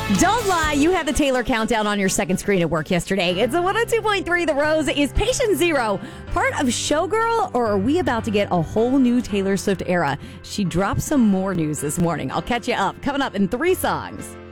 Don't lie, you had the Taylor countdown on your second screen at work yesterday. It's a 102.3 The Rose. Is Patient Zero part of Showgirl, or are we about to get a whole new Taylor Swift era? She dropped some more news this morning. I'll catch you up. Coming up in 3 songs.